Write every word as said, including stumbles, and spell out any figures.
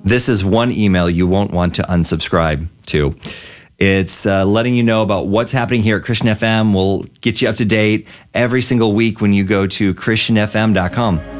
This is one email you won't want to unsubscribe to. It's uh, letting you know about what's happening here at Christian F M. We'll get you up to date every single week when you go to christian f m dot com.